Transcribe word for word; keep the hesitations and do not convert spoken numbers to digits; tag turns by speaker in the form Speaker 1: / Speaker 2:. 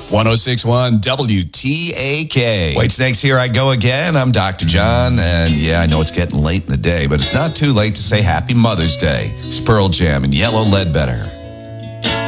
Speaker 1: one oh six point one W T A K.
Speaker 2: White Snakes, here I go again. I'm Doctor John, and yeah, I know it's getting late in the day, but it's not too late to say Happy Mother's Day. It's Pearl Jam and Yellow Ledbetter.